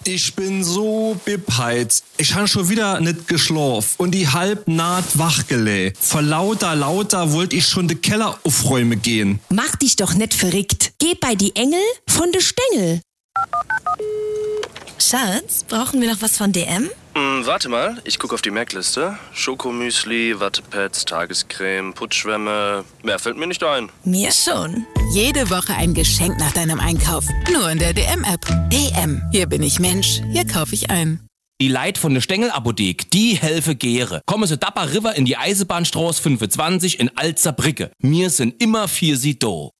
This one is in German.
Ich bin so bepeit. Ich han schon wieder nicht geschlafen und die halb naht wachgelä. Vor lauter wollte ich schon de Keller aufräumen gehen. Mach dich doch nicht verrückt. Geh bei die Engel von de Stängel. Schatz, brauchen wir noch was von DM? Warte mal, ich guck auf die Merkliste. Schokomüsli, Wattepads, Tagescreme, Putzschwämme. Mehr fällt mir nicht ein. Mir schon. Jede Woche ein Geschenk nach deinem Einkauf. Nur in der DM-App. DM. Hier bin ich Mensch. Hier kaufe ich ein. Die Leit von der Stengelapothek, die helfe Gere. Kommen Sie Dapper River in die Eisenbahnstraße 25 in Alzerbrücke. Wir sind immer für Sie do.